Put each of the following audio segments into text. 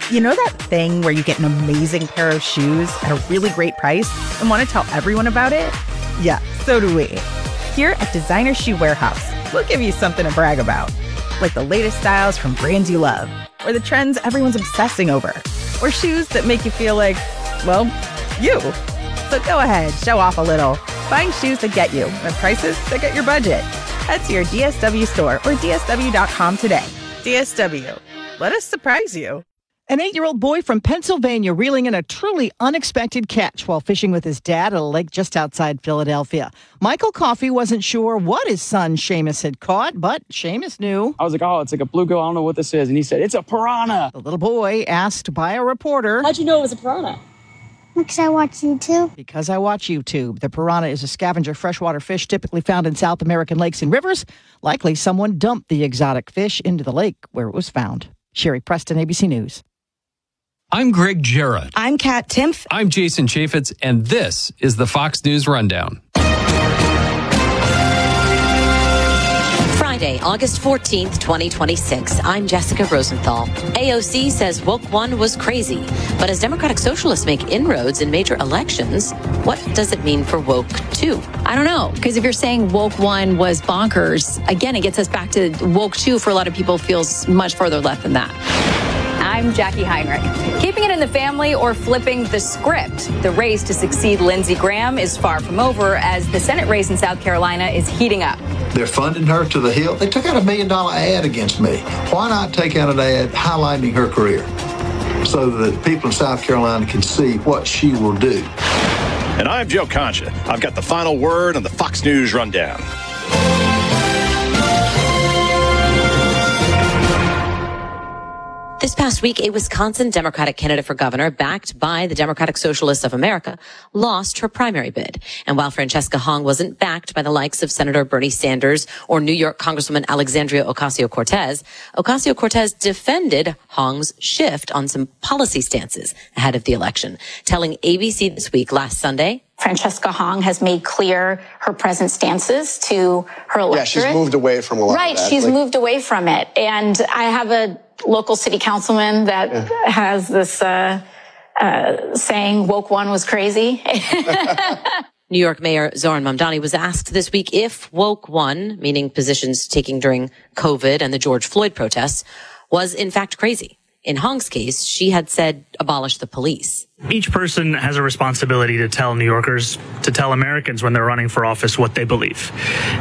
You know that thing where you get an amazing pair of shoes at a really great price and want to tell everyone about it? Yeah, so do we. Here at Designer Shoe Warehouse, we'll give you something to brag about. Like the latest styles from brands you love, or the trends everyone's obsessing over, or shoes that make you feel like, well, you. So go ahead, show off a little. Find shoes that get you at prices that get your budget. Head to your DSW store or DSW.com today. DSW, let us surprise you. An 8-year-old boy from Pennsylvania reeling in a truly unexpected catch while fishing with his dad at a lake just outside Philadelphia. Michael Coffey wasn't sure what his son Seamus had caught, but Seamus knew. I was like, oh, it's like a bluegill. I don't know what this is. And he said, it's a piranha. The little boy asked by a reporter. How'd you know it was a piranha? Because I watch YouTube. Because I watch YouTube. The piranha is a scavenger freshwater fish typically found in South American lakes and rivers. Likely someone dumped the exotic fish into the lake where it was found. Sherry Preston, ABC News. I'm Greg Jarrett. I'm Kat Timpf. I'm Jason Chaffetz, and this is the Fox News Rundown. Friday, August 14th, 2026. I'm Jessica Rosenthal. AOC says Woke One was crazy. But as Democratic Socialists make inroads in major elections, what does it mean for Woke Two? I don't know, because if you're saying Woke One was bonkers, again, it gets us back to Woke Two for a lot of people feels much further left than that. I'm Jackie Heinrich. Keeping it in the family or flipping the script? The race to succeed Lindsey Graham is far from over as the Senate race in South Carolina is heating up. They're funding her to the hilt. They took out $1 million ad against me. Why not take out an ad highlighting her career so that people in South Carolina can see what she will do? And I'm Joe Concha. I've got the final word on the Fox News Rundown. This past week, a Wisconsin Democratic candidate for governor, backed by the Democratic Socialists of America, lost her primary bid. And while Francesca Hong wasn't backed by the likes of Senator Bernie Sanders or New York Congresswoman Alexandria Ocasio-Cortez defended Hong's shift on some policy stances ahead of the election, telling ABC This Week last Sunday, Francesca Hong has made clear her present stances to her electorate. Yeah, she's moved away from a lot of that. Right, she's moved away from it. And I have a local city councilman that has this saying, Woke One was crazy. New York Mayor Zohran Mamdani was asked this week if Woke One, meaning positions taken during COVID and the George Floyd protests, was in fact crazy. In Hong's case, she had said abolish the police. Each person has a responsibility to tell New Yorkers, to tell Americans when they're running for office what they believe.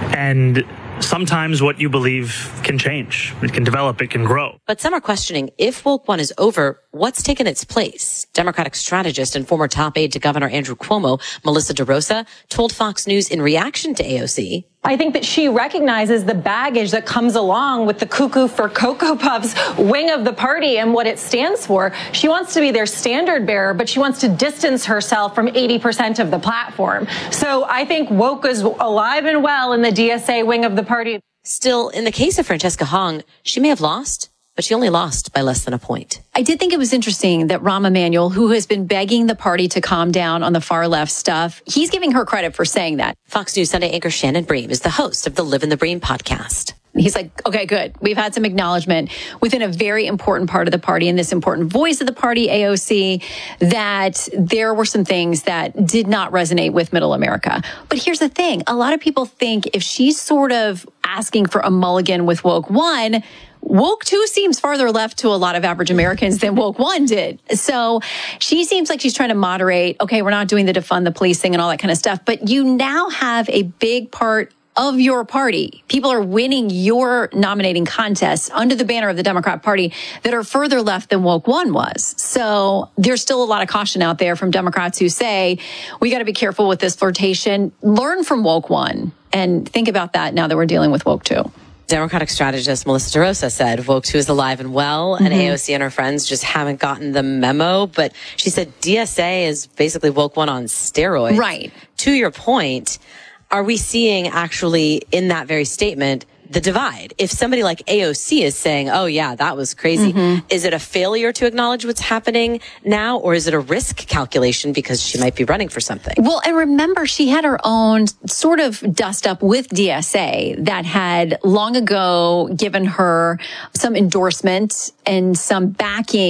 And sometimes what you believe can change. It can develop. It can grow. But some are questioning if Woke One is over, what's taken its place? Democratic strategist and former top aide to Governor Andrew Cuomo, Melissa DeRosa, told Fox News in reaction to AOC, I think that she recognizes the baggage that comes along with the Cuckoo for Cocoa Puffs wing of the party and what it stands for. She wants to be their standard bearer, but she wants to distance herself from 80% of the platform. So I think woke is alive and well in the DSA wing of the party. Still, in the case of Francesca Hong, she may have lost, but she only lost by less than a point. I did think it was interesting that Rahm Emanuel, who has been begging the party to calm down on the far left stuff, he's giving her credit for saying that. Fox News Sunday anchor Shannon Bream is the host of the Live in the Bream podcast. He's like, okay, good. We've had some acknowledgement within a very important part of the party and this important voice of the party, AOC, that there were some things that did not resonate with middle America. But here's the thing. A lot of people think if she's sort of asking for a mulligan with Woke One, Woke Two seems farther left to a lot of average Americans than Woke One did. So she seems like she's trying to moderate. Okay, we're not doing the defund the police thing and all that kind of stuff. But you now have a big part of your party. People are winning your nominating contests under the banner of the Democrat Party that are further left than Woke One was. So there's still a lot of caution out there from Democrats who say, we got to be careful with this flirtation. Learn from Woke One and think about that now that we're dealing with Woke Two. Democratic strategist Melissa DeRosa said Woke 2 is alive and well, and AOC and her friends just haven't gotten the memo. But she said DSA is basically Woke 1 on steroids. Right. To your point, are we seeing actually in that very statement the divide? If somebody like AOC is saying, oh yeah, that was crazy, is it a failure to acknowledge what's happening now, or is it a risk calculation because she might be running for something? Well, and remember, she had her own sort of dust up with DSA that had long ago given her some endorsement and some backing